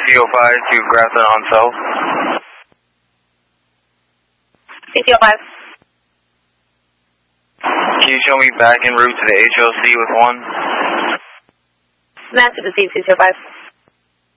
CC05 to Grafton on South. CC05. Can you show me back en route to the HLC with 1? Master to CC05.